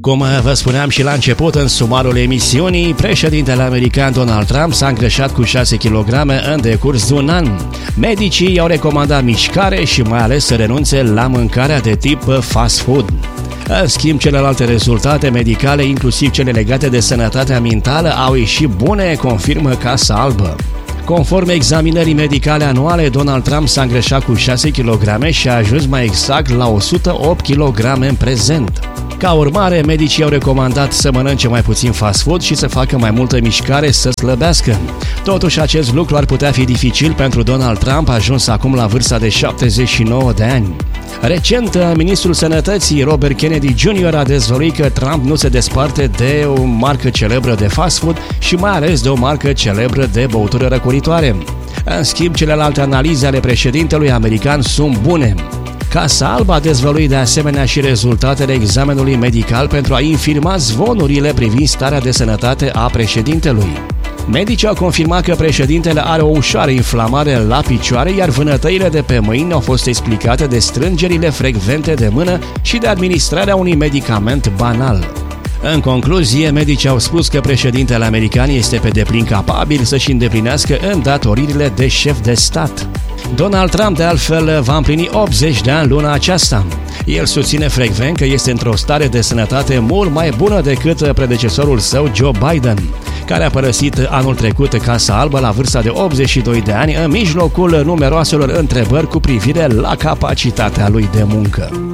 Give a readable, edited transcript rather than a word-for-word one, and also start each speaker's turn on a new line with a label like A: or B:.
A: Cum vă spuneam și la început, în sumarul emisiunii, președintele american Donald Trump s-a îngreșat cu 6 kg în decurs de un an. Medicii i-au recomandat mișcare și mai ales să renunțe la mâncarea de tip fast food. În schimb, celelalte rezultate medicale, inclusiv cele legate de sănătatea mentală, au ieșit bune, confirmă Casa Albă. Conform examinării medicale anuale, Donald Trump s-a îngreșat cu 6 kg și a ajuns mai exact la 108 kg în prezent. Ca urmare, medicii au recomandat să mănânce mai puțin fast food și să facă mai multă mișcare să slăbească. Totuși, acest lucru ar putea fi dificil pentru Donald Trump, ajuns acum la vârsta de 79 de ani. Recent, ministrul sănătății Robert Kennedy Jr. a dezvăluit că Trump nu se desparte de o marcă celebră de fast food și mai ales de o marcă celebră de băutură răcoritoare. În schimb, celelalte analize ale președintelui american sunt bune. Casa Albă a dezvăluit de asemenea și rezultatele examenului medical pentru a infirma zvonurile privind starea de sănătate a președintelui. Medicii au confirmat că președintele are o ușoară inflamare la picioare, iar vânătăile de pe mâini au fost explicate de strângerile frecvente de mână și de administrarea unui medicament banal. În concluzie, medicii au spus că președintele american este pe deplin capabil să-și îndeplinească îndatoririle de șef de stat. Donald Trump, de altfel, va împlini 80 de ani luna aceasta. El susține frecvent că este într-o stare de sănătate mult mai bună decât predecesorul său, Joe Biden, care a părăsit anul trecut Casa Albă la vârsta de 82 de ani, în mijlocul numeroaselor întrebări cu privire la capacitatea lui de muncă.